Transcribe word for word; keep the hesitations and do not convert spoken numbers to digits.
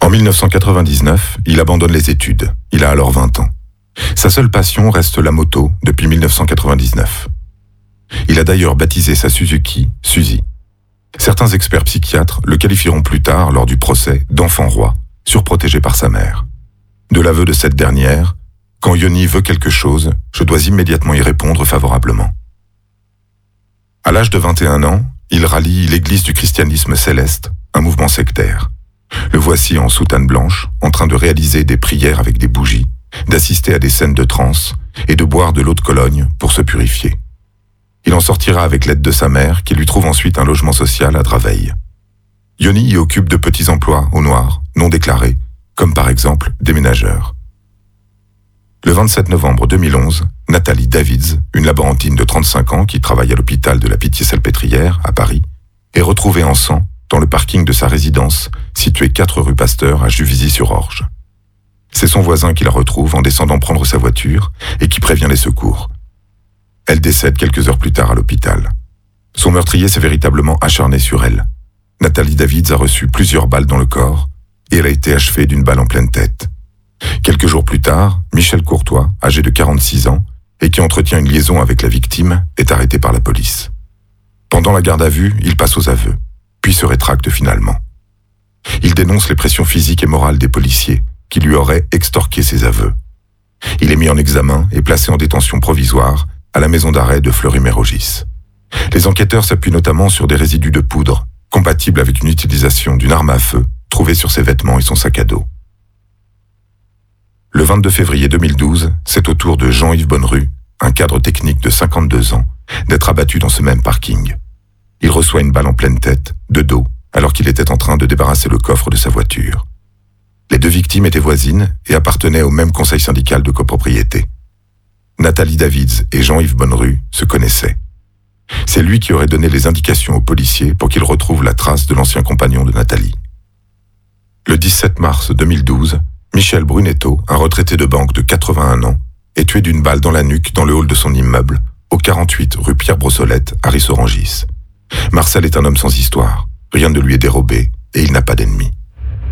En mille neuf cent quatre-vingt-dix-neuf, il abandonne les études. Il a alors vingt ans. Sa seule passion reste la moto depuis mille neuf cent quatre-vingt-dix-neuf. Il a d'ailleurs baptisé sa Suzuki Suzy. Certains experts psychiatres le qualifieront plus tard, lors du procès, d'enfant roi, surprotégé par sa mère. De l'aveu de cette dernière, « Quand Yoni veut quelque chose, je dois immédiatement y répondre favorablement ». À l'âge de vingt et un ans, il rallie l'Église du christianisme céleste, un mouvement sectaire. Le voici en soutane blanche, en train de réaliser des prières avec des bougies, d'assister à des scènes de transe et de boire de l'eau de Cologne pour se purifier. Il en sortira avec l'aide de sa mère, qui lui trouve ensuite un logement social à Draveil. Yoni y occupe de petits emplois au noir, non déclarés, comme par exemple déménageur. Le vingt-sept novembre deux mille onze, Nathalie Davids, une laborantine de trente-cinq ans qui travaille à l'hôpital de la Pitié-Salpêtrière, à Paris, est retrouvée en sang dans le parking de sa résidence, située quatre rue Pasteur à Juvisy-sur-Orge. C'est son voisin qui la retrouve en descendant prendre sa voiture et qui prévient les secours. Elle décède quelques heures plus tard à l'hôpital. Son meurtrier s'est véritablement acharné sur elle. Nathalie Davids a reçu plusieurs balles dans le corps et elle a été achevée d'une balle en pleine tête. Quelques jours plus tard, Michel Courtois, âgé de quarante-six ans et qui entretient une liaison avec la victime, est arrêté par la police. Pendant la garde à vue, il passe aux aveux, puis se rétracte finalement. Il dénonce les pressions physiques et morales des policiers qui lui auraient extorqué ses aveux. Il est mis en examen et placé en détention provisoire à la maison d'arrêt de Fleury-Mérogis. Les enquêteurs s'appuient notamment sur des résidus de poudre, compatibles avec une utilisation d'une arme à feu trouvée sur ses vêtements et son sac à dos. Le vingt-deux février deux mille douze, c'est au tour de Jean-Yves Bonnerue, un cadre technique de cinquante-deux ans, d'être abattu dans ce même parking. Il reçoit une balle en pleine tête, de dos, alors qu'il était en train de débarrasser le coffre de sa voiture. Les deux victimes étaient voisines et appartenaient au même conseil syndical de copropriété. Nathalie Davids et Jean-Yves Bonnerue se connaissaient. C'est lui qui aurait donné les indications aux policiers pour qu'ils retrouvent la trace de l'ancien compagnon de Nathalie. Le dix-sept mars deux mille douze, Michel Brunetto, un retraité de banque de quatre-vingt-un ans, est tué d'une balle dans la nuque dans le hall de son immeuble, au quarante-huit rue Pierre-Brossolette, à Rissorangis. Marcel est un homme sans histoire, rien ne lui est dérobé et il n'a pas d'ennemis.